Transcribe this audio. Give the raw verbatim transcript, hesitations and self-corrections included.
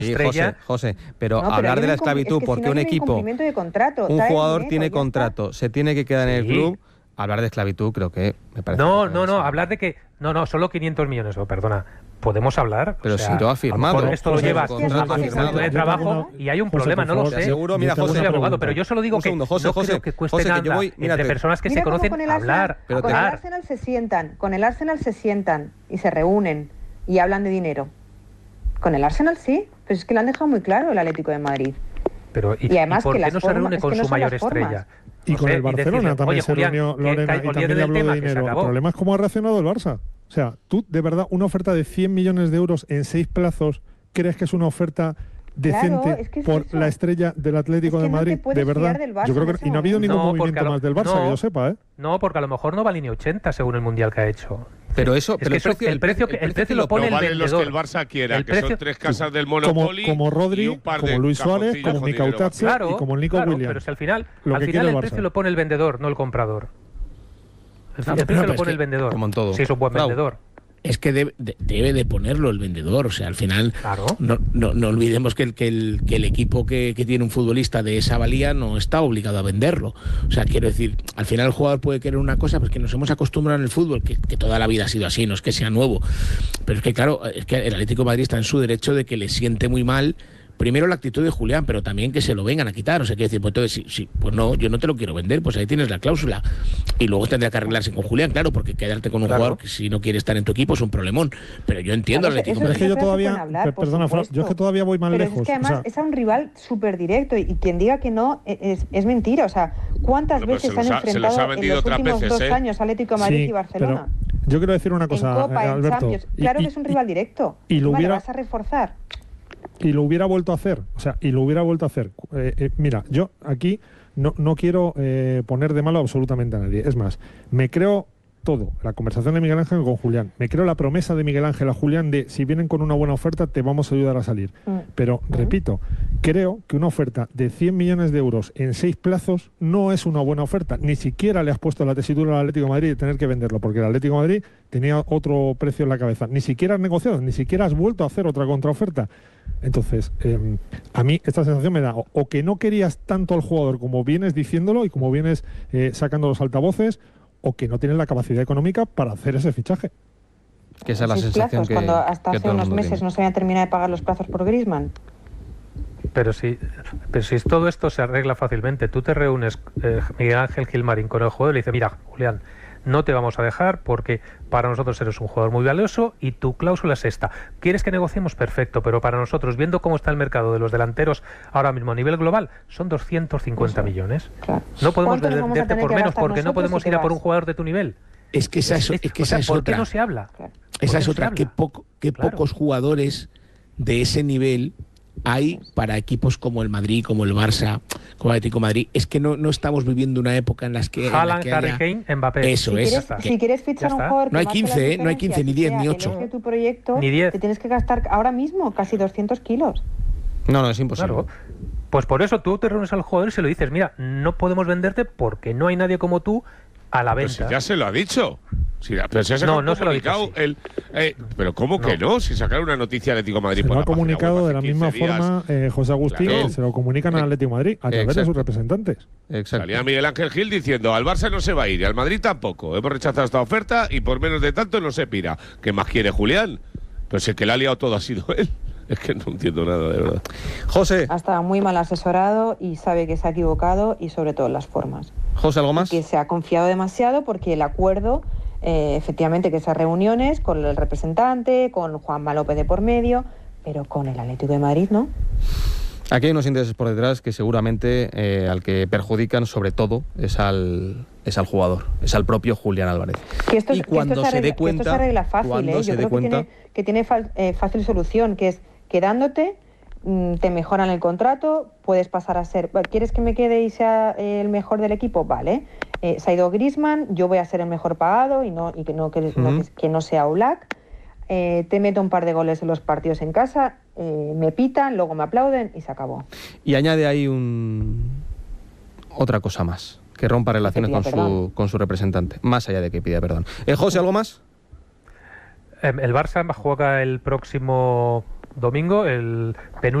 estrella. José, José, pero no, pero hablar de la un incum- esclavitud es que porque si no un hay equipo, incumplimiento de contrato, un trae jugador dinero, tiene ya contrato, está. se tiene que quedar en el Sí. club, hablar de esclavitud creo que me parece... No, que no, no, demasiado. hablar de que... No, no, solo quinientos millones, oh, perdona. ¿Podemos hablar? Pero o sea, si lo ha a firmado. lo mejor esto lo José, llevas el a contrato tu firmado. de Yo trabajo tengo y hay un José, problema, por no lo favor, sé. seguro, yo mira, tengo José, No soy una abogado, pregunta. pero yo solo digo Un que segundo, José, no José, creo que cueste José, que nada yo voy- mírate. entre personas que Mira se cómo conocen con el Arsenal, hablar, Pero con te- el hablar. Arsenal se sientan, con el Arsenal se sientan y se reúnen y hablan de dinero. Con el Arsenal sí, pero es que lo han dejado muy claro el Atlético de Madrid. Pero, ¿y, Y además y por que qué las no se formas- reúne es con que no su son mayor las formas. estrella? Y No con sé, el Barcelona decirle, también oye, se Julián, reunió que- Lorena que y también olvídate le del habló de tema, que se dinero. El acabó. problema es cómo ha reaccionado el Barça. O sea, tú, de verdad, una oferta de cien millones de euros en seis plazos, ¿crees que es una oferta decente Claro, es que es por eso. la estrella del Atlético Es que de no te Madrid? puedes De verdad, fiar del Barça yo creo en que ese y no ha habido momento. ningún No, porque movimiento a lo- más del Barça, no. que yo sepa, ¿eh? No, porque a lo mejor no va línea ochenta según el mundial que ha hecho. Pero eso, Es pero que el eso- precio, el precio que- el precio lo pone No el valen los que vendedor. el Barça quiera, El que precio- son tres casas del Como, Monopoly como y Rodri, un par como de Luis Suárez, cajoncillos como con dinero Micautazzi bajado. y como el Nico claro, Williams. pero si al final, Lo al que final quiere el el Barça. precio lo pone el vendedor, no el comprador. El, No, el no, precio pero lo es pone que- el vendedor. como en todo. Si es un buen Bravo. vendedor. Es que debe de, debe de ponerlo el vendedor. O sea, al final Claro. no, no, no olvidemos que el, que el, que el equipo que, que tiene un futbolista de esa valía no está obligado a venderlo. O sea, quiero decir, al final el jugador puede querer una cosa, pues que nos hemos acostumbrado en el fútbol, que, que toda la vida ha sido así, no es que sea nuevo. Pero es que, claro, es que el Atlético de Madrid está en su derecho de que le siente muy mal. Primero la actitud de Julián, pero también que se lo vengan a quitar. O sea, quiero decir, pues entonces, sí, sí, pues no, yo no te lo quiero vender, pues ahí tienes la cláusula. Y luego tendrá que arreglarse con Julián, claro, porque quedarte con un Claro. jugador que si no quiere estar en tu equipo es un problemón. Pero yo entiendo Claro, al Atlético eso- de Es que Madrid. yo se todavía, pueden hablar, per- por perdona, Fran, supuesto. yo es que todavía voy más Pero lejos. es que o además sea, es a un rival súper directo y, y quien diga que no e- es, es mentira. O sea, ¿cuántas Bueno, pues veces se han los ha- se los enfrentado ha en vendido los otras últimos veces, dos ¿eh? años Atlético de Madrid sí, y Barcelona? pero yo quiero decir una cosa, en Copa, eh, en Alberto. Champions. y- Claro y- que es un rival directo. y lo Vale, hubiera- vas a reforzar. y lo hubiera vuelto a hacer, o sea, y lo hubiera vuelto a hacer. Eh, eh, mira, yo aquí no, no quiero eh, poner de malo absolutamente a nadie. Es más, me creo todo, la conversación de Miguel Ángel con Julián, me creo la promesa de Miguel Ángel a Julián de si vienen con una buena oferta te vamos a ayudar a salir. Mm. Pero, Mm. repito, creo que una oferta de cien millones de euros en seis plazos no es una buena oferta. Ni siquiera le has puesto la tesitura al Atlético de Madrid de tener que venderlo, porque el Atlético de Madrid tenía otro precio en la cabeza. Ni siquiera has negociado, ni siquiera has vuelto a hacer otra contraoferta. Entonces, eh, a mí esta sensación me da o, o que no querías tanto al jugador como vienes diciéndolo y como vienes eh, sacando los altavoces, o que no tienes la capacidad económica para hacer ese fichaje. Que esa es la Seis sensación plazos, que, cuando hasta que hace todo el unos mundo meses tiene. no se había terminado de pagar los plazos por Griezmann. Pero si, pero si todo esto se arregla fácilmente, tú te reúnes, eh, Miguel Ángel Gilmarín, con el jugador y le dices, mira, Julián, no te vamos a dejar porque para nosotros eres un jugador muy valioso y tu cláusula es esta. ¿Quieres que negociemos? Perfecto, pero para nosotros, viendo cómo está el mercado de los delanteros ahora mismo a nivel global, son doscientos cincuenta millones. Claro. No podemos ¿Cuánto nos vamos a venderte tener por que menos gastar porque no nosotros podemos si te ir a por vas? un jugador de tu nivel. Es que esa es, Es- es que o esa sea, es ¿por otra. qué no se habla? Claro. Esa ¿Por es qué otra. se Qué, habla? poco, qué Claro. pocos jugadores de ese nivel hay para equipos como el Madrid, como el Barça, como el Atlético de Madrid. Es que no, no estamos viviendo una época en las que, en la Haaland, que Harry haya- Kane, Mbappé. Eso Si es. quieres, que- si quieres fichar Ya un está. jugador que No hay marque las quince, ¿eh? No hay quince, ni diferencias, diez, que ni sea ocho. el eje de tu proyecto, Ni diez. te tienes que gastar ahora mismo casi doscientos kilos. No, no, es imposible. Claro. Pues por eso tú te reúnes al jugador y se lo dices, mira, no podemos venderte porque no hay nadie como tú a la Pero venta. si ya se lo ha dicho. Si, pero si ha sacado No, un no se lo ha dicho comunicado, así. el, eh, pero ¿cómo que no? Si sacaron una noticia Atlético de Madrid Se por lo la ha página comunicado web de la hace misma quince días, forma eh, José Agustín, Claro. que se lo comunican al Atlético de Madrid a través de Exacto. sus representantes. Exacto. salía Miguel Ángel Gil diciendo al Barça no se va a ir y al Madrid tampoco. Hemos rechazado esta oferta y por menos de tanto no se pira. ¿Qué más quiere Julián? Pues el que le ha liado todo ha sido él. Es que no entiendo nada, de verdad. José, Ha estado muy mal asesorado y sabe que se ha equivocado y sobre todo las formas. José, ¿algo más? Que se ha confiado demasiado porque el acuerdo, eh, efectivamente, que esas reuniones con el representante, con Juanma López de por medio, pero con el Atlético de Madrid, ¿no? Aquí hay unos intereses por detrás que seguramente eh, al que perjudican sobre todo es al, es al jugador, es al propio Julián Álvarez. Que esto, y es- que cuando esto se, se arregla, dé cuenta, que esto se arregla fácil, cuando ¿eh? se Yo dé creo cuenta, que tiene, que tiene fa- eh, fácil solución, que es quedándote, mm, te mejoran el contrato, puedes pasar a ser... ¿Quieres que me quede y sea eh, el mejor del equipo? Vale. Eh, se ha ido Griezmann, yo voy a ser el mejor pagado y, no, y que, no, que, Ujú. no, que, que no sea Oblak. Eh, te meto un par de goles en los partidos en casa, eh, me pitan, luego me aplauden y se acabó. y añade ahí un otra cosa más, que rompa relaciones pida con su, perdón. con su representante, más allá de que pida perdón. Eh, José, ¿algo más? Eh, El Barça juega el próximo domingo el penúltimo